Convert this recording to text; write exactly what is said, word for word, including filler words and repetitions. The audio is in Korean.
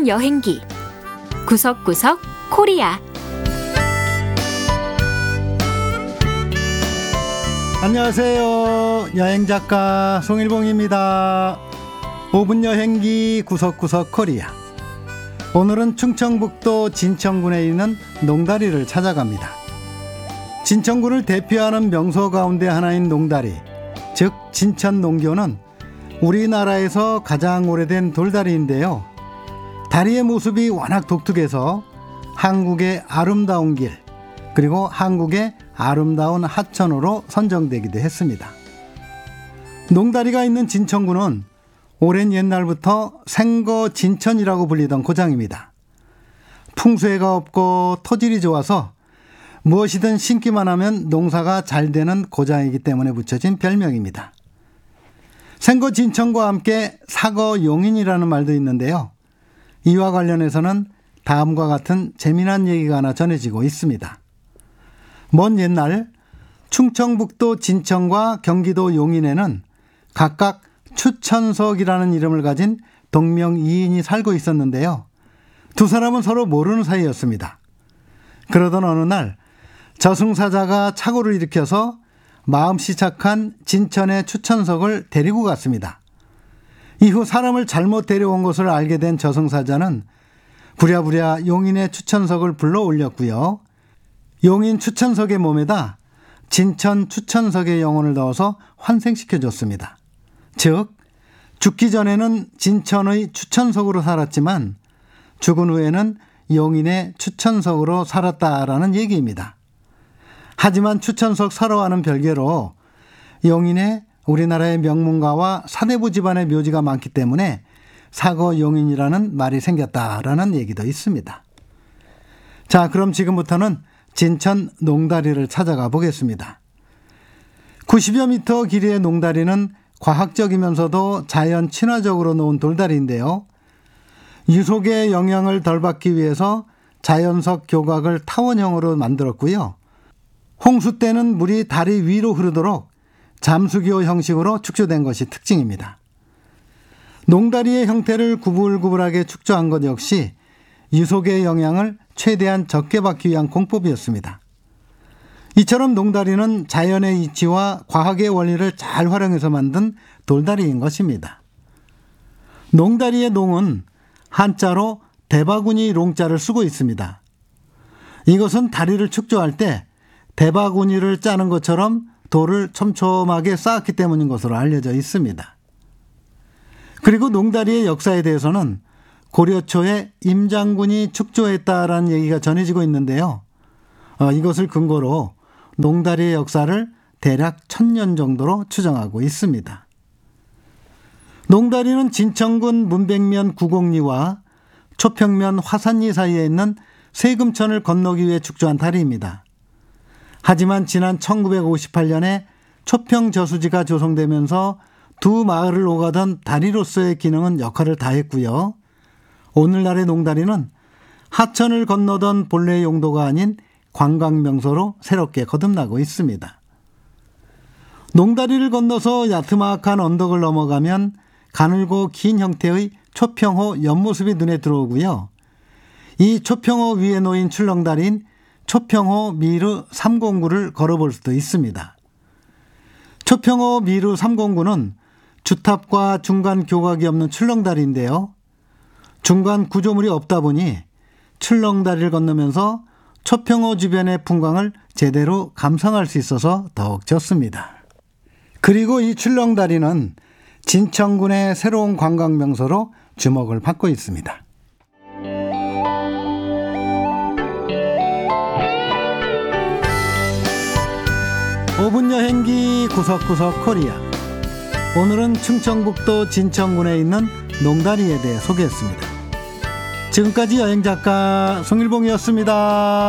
여행기 구석구석 코리아. 안녕하세요. 여행작가 송일봉입니다. 오 분 여행기 구석구석 코리아. 오늘은 충청북도 진천군에 있는 농다리를 찾아갑니다. 진천군을 대표하는 명소 가운데 하나인 농다리, 즉 진천농교는 우리나라에서 가장 오래된 돌다리인데요. 다리의 모습이 워낙 독특해서 한국의 아름다운 길, 그리고 한국의 아름다운 하천으로 선정되기도 했습니다. 농다리가 있는 진천군은 오랜 옛날부터 생거 진천이라고 불리던 고장입니다. 풍수해가 없고 토질이 좋아서 무엇이든 심기만 하면 농사가 잘 되는 고장이기 때문에 붙여진 별명입니다. 생거 진천과 함께 사거 용인이라는 말도 있는데요. 이와 관련해서는 다음과 같은 재미난 얘기가 하나 전해지고 있습니다. 먼 옛날 충청북도 진천과 경기도 용인에는 각각 추천석이라는 이름을 가진 동명이인이 살고 있었는데요. 두 사람은 서로 모르는 사이였습니다. 그러던 어느 날 저승사자가 착오를 일으켜서 마음씨 착한 진천의 추천석을 데리고 갔습니다. 이후 사람을 잘못 데려온 것을 알게 된 저승사자는 부랴부랴 용인의 추천석을 불러 올렸고요. 용인 추천석의 몸에다 진천 추천석의 영혼을 넣어서 환생시켜줬습니다. 즉 죽기 전에는 진천의 추천석으로 살았지만 죽은 후에는 용인의 추천석으로 살았다라는 얘기입니다. 하지만 추천석 서로와는 별개로 용인에 우리나라의 명문가와 사대부 집안의 묘지가 많기 때문에 사거 용인이라는 말이 생겼다라는 얘기도 있습니다. 자, 그럼 지금부터는 진천 농다리를 찾아가 보겠습니다. 구십여 미터 길이의 농다리는 과학적이면서도 자연 친화적으로 놓은 돌다리인데요. 유속의 영향을 덜 받기 위해서 자연석 교각을 타원형으로 만들었고요. 홍수 때는 물이 다리 위로 흐르도록 잠수교 형식으로 축조된 것이 특징입니다. 농다리의 형태를 구불구불하게 축조한 것 역시 유속의 영향을 최대한 적게 받기 위한 공법이었습니다. 이처럼 농다리는 자연의 이치와 과학의 원리를 잘 활용해서 만든 돌다리인 것입니다. 농다리의 농은 한자로 대바구니 롱자를 쓰고 있습니다. 이것은 다리를 축조할 때 대바구니를 짜는 것처럼 돌을 촘촘하게 쌓았기 때문인 것으로 알려져 있습니다. 그리고 농다리의 역사에 대해서는 고려 초에 임장군이 축조했다라는 얘기가 전해지고 있는데요. 어, 이것을 근거로 농다리의 역사를 대략 천년 정도로 추정하고 있습니다. 농다리는 진천군 문백면 구곡리와 초평면 화산리 사이에 있는 세금천을 건너기 위해 축조한 다리입니다. 하지만 지난 천구백오십팔 년에 초평저수지가 조성되면서 두 마을을 오가던 다리로서의 기능은 역할을 다했고요. 오늘날의 농다리는 하천을 건너던 본래의 용도가 아닌 관광명소로 새롭게 거듭나고 있습니다. 농다리를 건너서 야트막한 언덕을 넘어가면 가늘고 긴 형태의 초평호 옆모습이 눈에 들어오고요. 이 초평호 위에 놓인 출렁다리인 초평호 미르 삼공구를 걸어볼 수도 있습니다. 초평호 미르 삼공구는 주탑과 중간 교각이 없는 출렁다리인데요. 중간 구조물이 없다 보니 출렁다리를 건너면서 초평호 주변의 풍광을 제대로 감상할 수 있어서 더욱 좋습니다. 그리고 이 출렁다리는 진천군의 새로운 관광명소로 주목을 받고 있습니다. 오 분 여행기 구석구석 코리아. 오늘은 충청북도 진천군에 있는 농다리에 대해 소개했습니다. 지금까지 여행작가 송일봉이었습니다.